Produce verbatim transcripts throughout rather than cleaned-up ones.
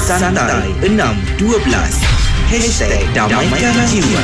Santai enam dua belas Hashtag Damaikan Jiwa.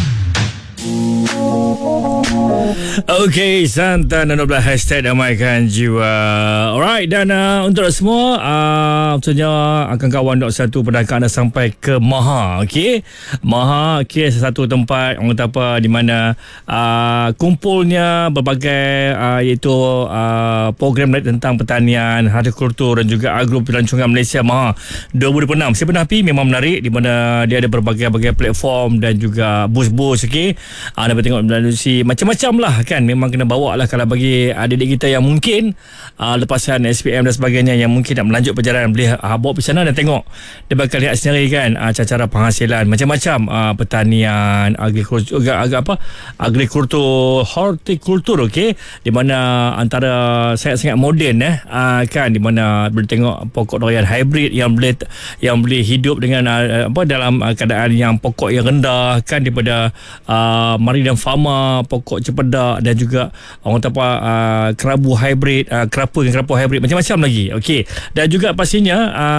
Okey, Santai enam dua belas Hashtag Damaikan Jiwa. Alright, dan uh, untuk semua uh, Maksudnya akan kawan dok satu pendakaan anda sampai ke Maha. Okey, Maha, okey, satu tempat orang kata apa, di mana uh, kumpulnya berbagai uh, iaitu uh, program tentang pertanian, hortikultur dan juga agro pelancongan Malaysia Maha dua ribu dua puluh enam. Saya pernah pergi, memang menarik, di mana dia ada berbagai-bagai platform dan juga bus-bus. Okey, uh, anda boleh tengok melalui macam-macam lah kan. Memang kena bawa lah kalau bagi adik-adik kita yang mungkin uh, lepasan S P M dan sebagainya, yang mungkin nak melanjut perjalanan, boleh uh, bawa pergi sana dan tengok. Dia bakal lihat sendiri kan uh, cara-cara penghasilan macam-macam, uh, pertanian, agrikultur, agak, agak apa agrikultur, hortikultur. Okey, di mana antara sangat-sangat moden eh uh, kan, di mana boleh tengok pokok durian hybrid yang boleh yang boleh hidup dengan uh, apa dalam uh, keadaan yang pokok yang rendah kan, daripada uh, mari dan farma, pokok cempedak, dan juga orang kata apa uh, kerabu hybrid, uh, kelapa dengan kelapa hybrid, macam-macam lagi. Okey, dan juga pastinya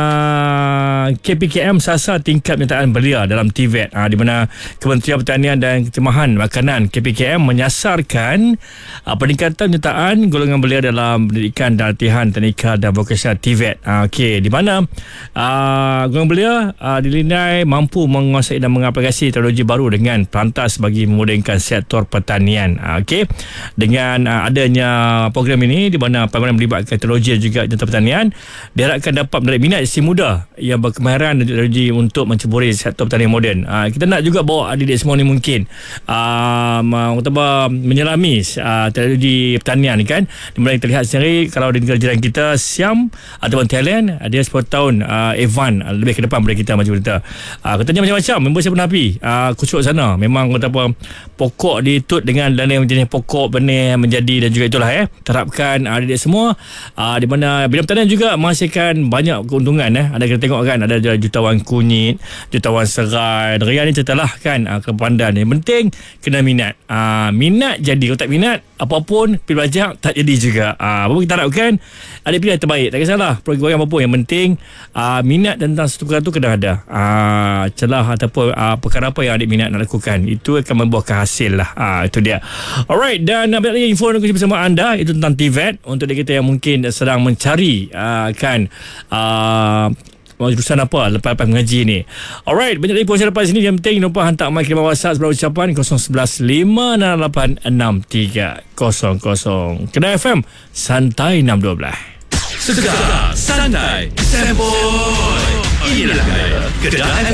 uh, K P K M sasar tingkat penyertaan belia dalam T V E T, uh, di mana Kementerian Pertanian dan Kecemahan Makanan K P K M menyasarkan uh, peningkatan penyertaan golongan belia dalam pendidikan dan latihan teknikal dan vokasional T V E T. Uh, Okey, di mana uh, golongan belia uh, dinilai mampu menguasai dan mengaplikasi teknologi baru dengan pantas bagi memudahkan sektor pertanian. Okey, dengan uh, adanya program ini, di mana pembangunan melibatkan teknologi dan juga jentera pertanian, diharapkan dapat menarik minat si muda yang berkemahiran dan teknologi untuk menceburi sektor pertanian moden. Uh, kita nak juga bawa adik-adik semua ni mungkin uh, menyelami uh, teknologi pertanian ni kan, di mana kita lihat sendiri kalau di negara jiran kita Siam ataupun Thailand, dia sepuluh tahun uh, Evan uh, lebih ke depan daripada kita macam kita. Uh, katanya macam-macam. Member saya pernah pergi uh, kusuk sana. Memang kata apa, pokok ditut dengan dana jenis pokok benih menjadi, dan juga itulah eh terapkan uh, adik semua uh, di mana bidang pertanian juga menghasilkan banyak keuntungan eh. Ada kita tengok kan, ada jutawan kunyit, jutawan serai, durian ni ceritalah kan, uh, kepandan. Yang penting kena minat. Uh, minat jadi, kalau tak minat apapun pergi belajar tak jadi juga. Uh, apa kita harapkan adik pilih yang terbaik, tak kisahlah program apa pun, yang penting uh, minat tentang satu perkara tu kena ada. Uh, celah ataupun uh, perkara apa yang adik minat nak lakukan, itu akan membuahkan hasil lah. Uh, itu dia. Alright, dan uh, lagi info yang bersama anda itu tentang T V E T untuk kita yang mungkin sedang mencari uh, kan uh, jurusan apa lepas-lepas mengaji ni. Alright, banyak lagi info lepas ini. Yang penting lupa hantar mic kirim WhatsApp sebelah ucapan kosong satu satu lima enam lapan enam tiga kosong kosong. Kedai F M Santai enam dua belas. Segar, santai, semboi. Inilah Kedai